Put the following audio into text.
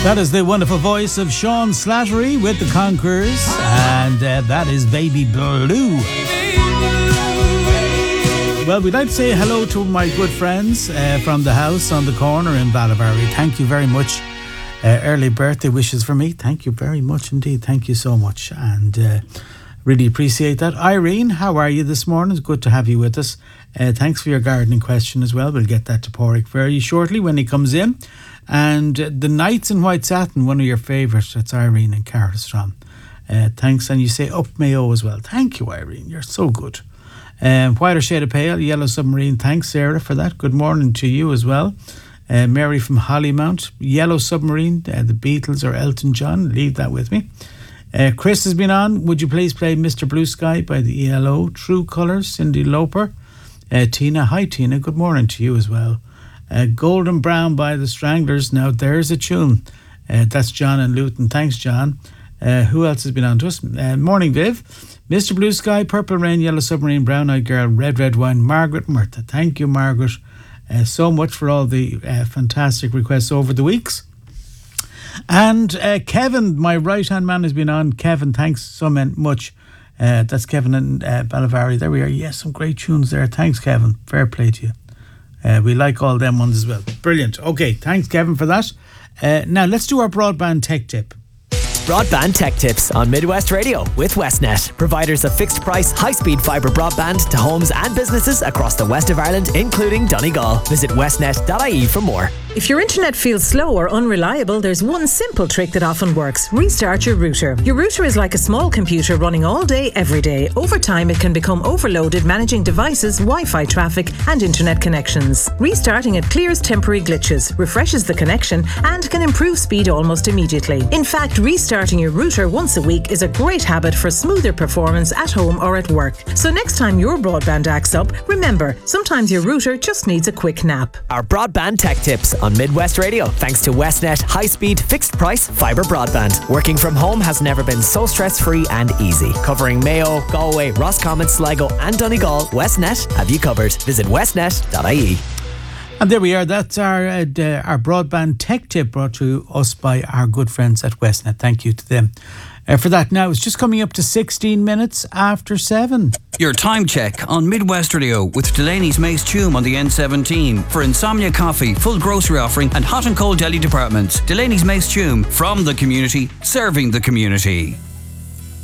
That is the wonderful voice of Sean Slattery with the Conquerors, and that is Baby Blue. Well, we'd like to say hello to my good friends from the house on the corner in Ballivary. Thank you very much. Early birthday wishes for me. Thank you very much indeed. Thank you so much, and really appreciate that. Irene, how are you this morning? It's good to have you with us. Thanks for your gardening question as well. We'll get that to Porrick very shortly when he comes in. And the Knights in White Satin, one of your favourites. That's Irene and Carterstrom. Thanks. And you say Up Mayo as well. Thank you, Irene. You're so good. Whiter Shade of Pale, Yellow Submarine. Thanks, Sarah, for that. Good morning to you as well. Mary from Hollymount. Yellow Submarine, the Beatles or Elton John. Leave that with me. Chris has been on. Would you please play Mr. Blue Sky by the ELO? True Colours, Cyndi Lauper. Tina. Hi, Tina. Good morning to you as well. Golden Brown by the Stranglers. Now there's a tune. That's John and Luton. Thanks, John. Who else has been on to us? Morning, Viv. Mr. Blue Sky, Purple Rain, Yellow Submarine, Brown Eyed Girl, Red Red Wine. Margaret Murtha. Thank you, Margaret, so much for all the fantastic requests over the weeks. And Kevin, my right hand man, has been on. Kevin, thanks so much. That's Kevin in Ballivary. There we are. Yes, some great tunes there. Thanks, Kevin. Fair play to you. We like all them ones as well. Brilliant. Okay, thanks, Kevin, for that. Now, let's do our broadband tech tip. Broadband Tech Tips on Midwest Radio with Westnet, providers of fixed price, high-speed fibre broadband to homes and businesses across the west of Ireland, including Donegal. Visit westnet.ie for more. If your internet feels slow or unreliable, there's one simple trick that often works. Restart your router. Your router is like a small computer running all day, every day. Over time, it can become overloaded managing devices, Wi-Fi traffic and internet connections. Restarting it clears temporary glitches, refreshes the connection and can improve speed almost immediately. In fact, restarting your router once a week is a great habit for smoother performance at home or at work. So next time your broadband acts up, remember, sometimes your router just needs a quick nap. Our Broadband Tech Tips on Midwest Radio, thanks to Westnet high-speed, fixed-price fibre broadband. Working from home has never been so stress-free and easy. Covering Mayo, Galway, Roscommon, Sligo and Donegal, Westnet have you covered. Visit westnet.ie. And there we are. That's our broadband tech tip brought to us by our good friends at Westnet. Thank you to them for that. Now, it's just coming up to 16 minutes after 7. Your time check on Midwest Radio with Delaney's Mace Tume on the N17 for Insomnia Coffee, full grocery offering and hot and cold deli departments. Delaney's Mace Tume, from the community, serving the community.